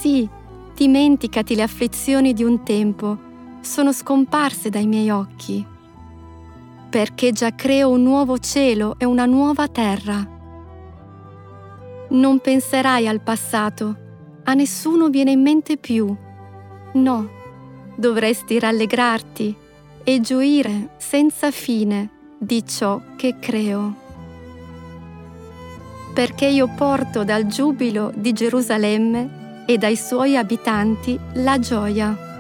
Sì, dimenticati le afflizioni di un tempo, sono scomparse dai miei occhi. Perché già creo un nuovo cielo e una nuova terra. Non penserai al passato, a nessuno viene in mente più. No, dovresti rallegrarti e gioire senza fine di ciò che creo. Perché io porto dal giubilo di Gerusalemme e dai suoi abitanti la gioia.